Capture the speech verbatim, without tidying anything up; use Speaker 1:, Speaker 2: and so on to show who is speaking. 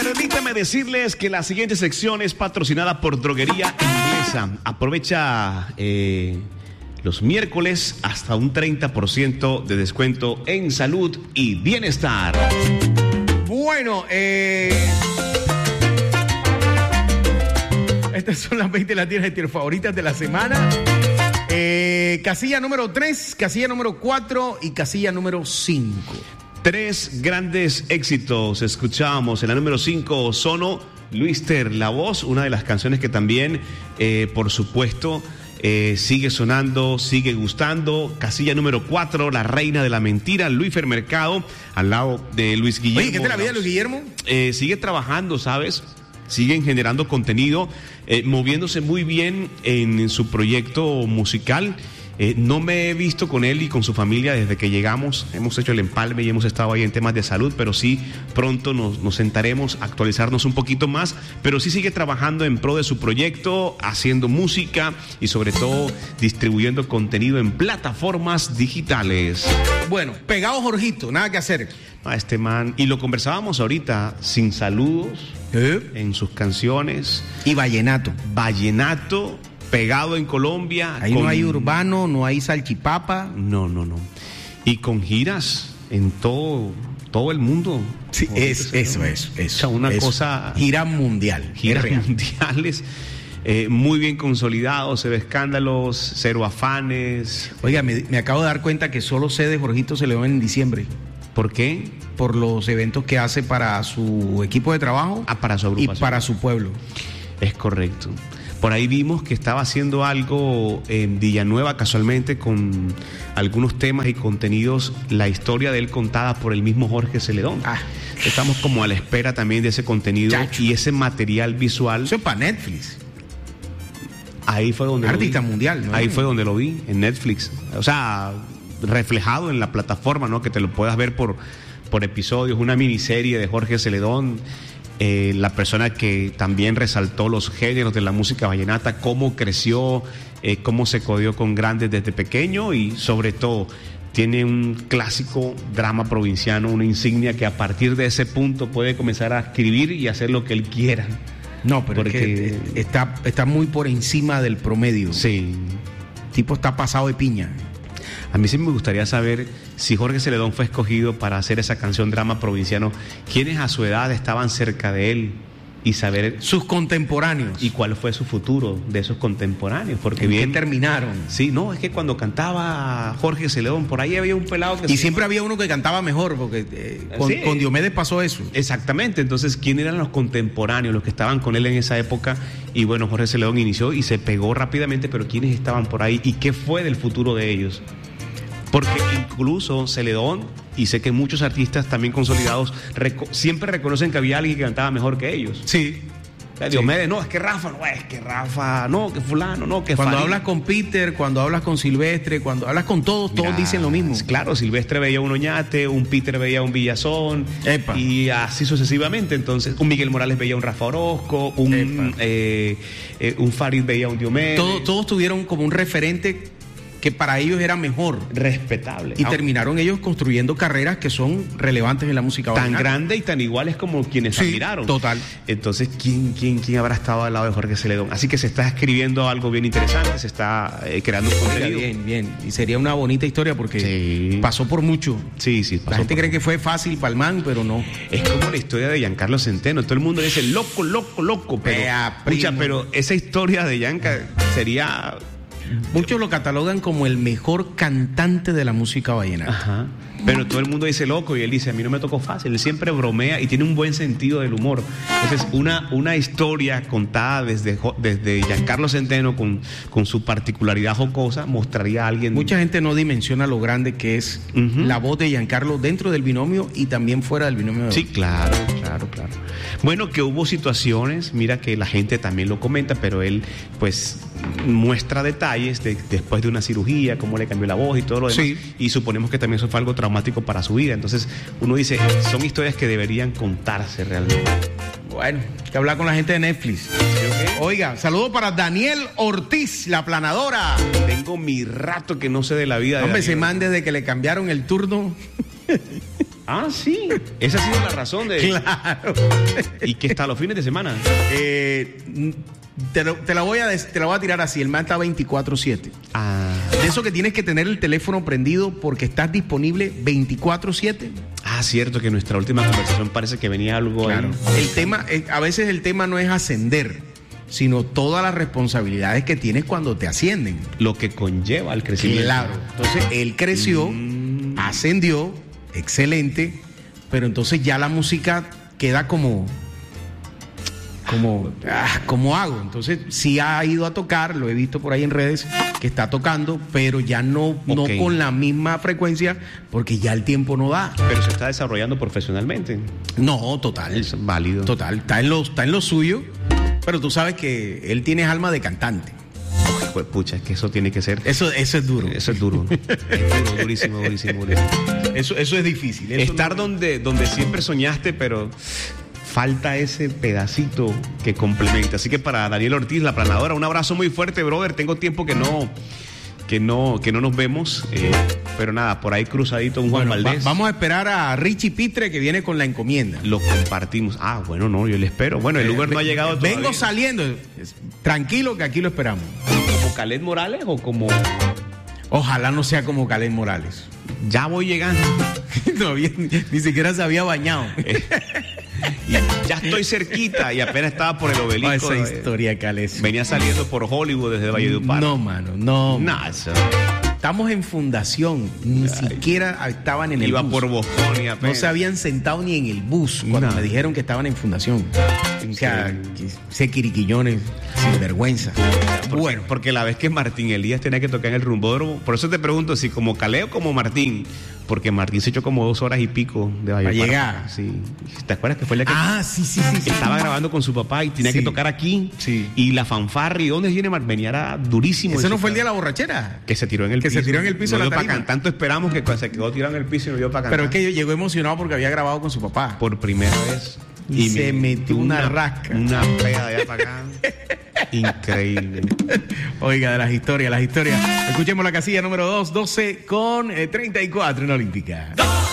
Speaker 1: Permítame decirles que la siguiente sección es patrocinada por Droguería Inglesa. Aprovecha eh, los miércoles hasta un treinta por ciento de descuento en salud y bienestar.
Speaker 2: Bueno, eh... estas son las veinte latinas de favoritas de la semana. Eh, casilla número tres, casilla número cuatro y casilla número cinco.
Speaker 1: Tres grandes éxitos escuchábamos. En la número cinco, Ozono, Luister, La Voz, una de las canciones que también, eh, por supuesto, eh, sigue sonando, sigue gustando. Casilla número cuatro, La Reina de la Mentira, Luífer Mercado, al lado de Luis Guillermo.
Speaker 2: Oye, ¿qué te la vida, Luis Guillermo?
Speaker 1: Eh, sigue trabajando, ¿sabes? Siguen generando contenido, eh, moviéndose muy bien en su proyecto musical. Eh, no me he visto con él y con su familia desde que llegamos. Hemos hecho el empalme y hemos estado ahí en temas de salud, pero sí pronto nos, nos sentaremos a actualizarnos un poquito más. Pero sí sigue trabajando en pro de su proyecto, haciendo música y sobre todo distribuyendo contenido en plataformas digitales.
Speaker 2: Bueno, pegado Jorgito, nada que hacer.
Speaker 1: A este man, y lo conversábamos ahorita, sin saludos,
Speaker 2: ¿Eh?
Speaker 1: en sus canciones.
Speaker 2: Y vallenato.
Speaker 1: Vallenato. Pegado en Colombia.
Speaker 2: Ahí con... no hay urbano, no hay salchipapa.
Speaker 1: No, no, no. Y con giras en todo, todo el mundo.
Speaker 2: Sí, es, eso, eso, eso.
Speaker 1: O sea, una
Speaker 2: eso.
Speaker 1: cosa.
Speaker 2: Gira mundial.
Speaker 1: Giras mundiales. Eh, muy bien consolidados, cero escándalos, cero afanes.
Speaker 2: Oiga, me, me acabo de dar cuenta que solo sé de Jorgito se le ven en diciembre.
Speaker 1: ¿Por qué?
Speaker 2: Por los eventos que hace para su equipo de trabajo.
Speaker 1: Ah, para su agrupación.
Speaker 2: Y para su pueblo.
Speaker 1: Es correcto. Por ahí vimos que estaba haciendo algo en Villanueva casualmente con algunos temas y contenidos, la historia de él contada por el mismo Jorge Celedón. Ah. Estamos como a la espera también de ese contenido Chacho. y ese material visual.
Speaker 2: Eso es para Netflix.
Speaker 1: Ahí fue donde
Speaker 2: Artista
Speaker 1: lo vi.
Speaker 2: mundial, ¿no?
Speaker 1: Ahí fue donde lo vi, en Netflix. O sea, reflejado en la plataforma, ¿no? Que te lo puedas ver por, por episodios, una miniserie de Jorge Celedón. Eh, la persona que también resaltó los géneros de la música vallenata, cómo creció, eh, cómo se codió con grandes desde pequeño y sobre todo tiene un clásico drama provinciano, una insignia que a partir de ese punto puede comenzar a escribir y hacer lo que él quiera.
Speaker 2: No, pero
Speaker 1: porque
Speaker 2: es que está, está muy por encima del promedio.
Speaker 1: Sí.
Speaker 2: El tipo está pasado de piña.
Speaker 1: A mí sí me gustaría saber si Jorge Celedón fue escogido para hacer esa canción drama provinciano, quiénes a su edad estaban cerca de él y saber
Speaker 2: sus contemporáneos
Speaker 1: y cuál fue su futuro de esos contemporáneos, porque
Speaker 2: ¿En
Speaker 1: bien
Speaker 2: qué terminaron?
Speaker 1: Sí, no, es que cuando cantaba Jorge Celedón por ahí había un pelado que
Speaker 2: y siempre había uno que cantaba mejor, porque eh, con, sí, con Diomedes pasó eso.
Speaker 1: Exactamente, entonces quiénes eran los contemporáneos, los que estaban con él en esa época. Y bueno, Jorge Celedón inició y se pegó rápidamente, pero quiénes estaban por ahí y qué fue del futuro de ellos. Porque incluso Celedón, y sé que muchos artistas también consolidados reco- siempre reconocen que había alguien que cantaba mejor que ellos.
Speaker 2: Sí.
Speaker 1: Diomedes, sí. no, es que Rafa, no, es que Rafa, no, que fulano, no, que
Speaker 2: Cuando
Speaker 1: Farid.
Speaker 2: hablas con Peter, cuando hablas con Silvestre, cuando hablas con todos, Mira, todos dicen lo mismo.
Speaker 1: Claro, Silvestre veía un Oñate, un Peter veía un Villazón,
Speaker 2: Epa.
Speaker 1: y así sucesivamente. Entonces, un Miguel Morales veía un Rafa Orozco, un, eh, eh, un Farid veía un Diomedes.
Speaker 2: Todo, todos tuvieron como un referente que para ellos era mejor,
Speaker 1: respetable,
Speaker 2: y ah, terminaron ellos construyendo carreras que son relevantes en la música
Speaker 1: tan
Speaker 2: vallenata.
Speaker 1: Grande y tan iguales como quienes
Speaker 2: sí,
Speaker 1: admiraron.
Speaker 2: Total.
Speaker 1: Entonces, ¿quién, quién, quién habrá estado al lado de Jorge Celedón? Así que se está escribiendo algo bien interesante, se está eh, creando un contenido.
Speaker 2: Bien, bien. Y sería una bonita historia porque sí. pasó por mucho.
Speaker 1: Sí, sí.
Speaker 2: Pasó la gente por... cree que fue fácil para el man, pero no.
Speaker 1: Es como la historia de Giancarlo Centeno. Todo el mundo dice loco, loco, loco. Pero,
Speaker 2: Pea,
Speaker 1: pucha, pero esa historia de Gianca sería...
Speaker 2: Muchos lo catalogan como el mejor cantante de la música vallenata.
Speaker 1: Ajá. Pero todo el mundo dice loco y él dice, a mí no me tocó fácil. Él siempre bromea y tiene un buen sentido del humor. Entonces, una, una historia contada desde, desde Giancarlo Centeno con, con su particularidad jocosa mostraría a alguien...
Speaker 2: Mucha gente no dimensiona lo grande que es uh-huh. la voz de Giancarlo dentro del binomio y también fuera del binomio. De
Speaker 1: sí, claro, claro, claro. Bueno, que hubo situaciones, mira que la gente también lo comenta, pero él pues muestra detalles de, después de una cirugía, cómo le cambió la voz y todo lo demás. Sí. Y suponemos que también eso fue algo traumático para su vida. Entonces uno dice, son historias que deberían contarse realmente.
Speaker 2: Bueno, hay que hablar con la gente de Netflix. ¿Sí? Oiga, saludo para Daniel Ortiz, la planadora.
Speaker 1: Tengo mi rato que no sé de la vida de
Speaker 2: Hombre,
Speaker 1: Daniel.
Speaker 2: se man desde que le cambiaron el turno.
Speaker 1: Ah, sí. Esa ha sido la razón de...
Speaker 2: Claro.
Speaker 1: ¿Y qué está los fines de semana?
Speaker 2: Eh, te, lo, te, la voy a des, te la voy a tirar así. El man está veinticuatro siete.
Speaker 1: Ah.
Speaker 2: De eso que tienes que tener el teléfono prendido porque estás disponible veinticuatro siete.
Speaker 1: Ah, cierto que en nuestra última conversación parece que venía algo
Speaker 2: Claro.
Speaker 1: ahí.
Speaker 2: El tema, a veces el tema no es ascender, sino todas las responsabilidades que tienes cuando te ascienden.
Speaker 1: Lo que conlleva el crecimiento.
Speaker 2: Claro. Entonces él creció,
Speaker 1: Mm.
Speaker 2: ascendió, excelente, pero entonces ya la música queda como, como, ah, ¿cómo hago? Entonces sí ha ido a tocar, lo he visto por ahí en redes, que está tocando, pero ya no, no
Speaker 1: Ok.
Speaker 2: con la misma frecuencia, porque ya el tiempo no da.
Speaker 1: Pero se está desarrollando profesionalmente.
Speaker 2: No, total.
Speaker 1: Es válido.
Speaker 2: Total, está en lo, está en lo suyo, pero tú sabes que él tiene alma de cantante.
Speaker 1: Pues, pucha, es que eso tiene que ser...
Speaker 2: Eso, eso es duro.
Speaker 1: Eso es duro. Es duro, durísimo, durísimo, durísimo.
Speaker 2: Eso, eso es difícil. Eso
Speaker 1: Estar
Speaker 2: no-
Speaker 1: donde, donde siempre soñaste, pero falta ese pedacito que complementa. Así que para Daniel Ortiz, la planadora, un abrazo muy fuerte, brother. Tengo tiempo que no, que no, que no nos vemos. Eh, pero nada, por ahí cruzadito un Juan
Speaker 2: Bueno, va-
Speaker 1: Valdés.
Speaker 2: vamos a esperar a Richie Pitre que viene con la encomienda.
Speaker 1: Lo compartimos. Ah, bueno, no, yo le espero. Bueno, el Uber no ha llegado todavía.
Speaker 2: Vengo saliendo. Tranquilo que aquí lo esperamos.
Speaker 1: ¿Como Caled Morales o como
Speaker 2: Ojalá no sea como Caled Morales.
Speaker 1: ya voy llegando?
Speaker 2: Todavía ni, ni siquiera se había bañado.
Speaker 1: Y ya estoy cerquita y apenas estaba por el
Speaker 2: Oh,
Speaker 1: obelisco.
Speaker 2: esa
Speaker 1: eh,
Speaker 2: historia, Caled.
Speaker 1: Venía saliendo por Hollywood desde Valledupar.
Speaker 2: No, mano, no.
Speaker 1: Nah, eso.
Speaker 2: Estamos en fundación. Ni siquiera estaban en el
Speaker 1: Iba
Speaker 2: bus.
Speaker 1: por Boston y
Speaker 2: No
Speaker 1: apenas.
Speaker 2: se habían sentado ni en el bus cuando
Speaker 1: No.
Speaker 2: me dijeron que estaban en fundación. O sea,
Speaker 1: Increíble.
Speaker 2: que- ese quiriquillones sin vergüenza.
Speaker 1: Porque,
Speaker 2: Bueno,
Speaker 1: porque la vez que Martín Elías tenía que tocar en el rumbódromo, por eso te pregunto si como Caleo o como Martín, porque Martín se echó como dos horas y pico de Valledupar.
Speaker 2: llegar.
Speaker 1: Sí. ¿Te acuerdas que fue el día que
Speaker 2: ah, sí, sí, sí. sí.
Speaker 1: estaba grabando con su papá y tenía
Speaker 2: Sí.
Speaker 1: que tocar aquí?
Speaker 2: Sí.
Speaker 1: Y la fanfarra, ¿y dónde viene Mar? Venía era durísimo.
Speaker 2: ¿Ese
Speaker 1: en
Speaker 2: no
Speaker 1: su
Speaker 2: fue el día de
Speaker 1: casa.
Speaker 2: la borrachera?
Speaker 1: Que se tiró en el
Speaker 2: Que
Speaker 1: piso.
Speaker 2: se tiró en el piso
Speaker 1: No
Speaker 2: de la
Speaker 1: dio pa'
Speaker 2: tarima.
Speaker 1: can- Tanto esperamos que cuando se quedó tirado en el piso y no dio para cantar.
Speaker 2: Pero es que llegó emocionado porque había grabado con su papá.
Speaker 1: Por primera vez.
Speaker 2: Y se
Speaker 1: me-
Speaker 2: metió una rasca.
Speaker 1: Una pega de allá para acá. Increíble.
Speaker 2: Oiga, de las historias, las historias. Escuchemos la casilla número dos, doce con eh, treinta y cuatro en Olímpica.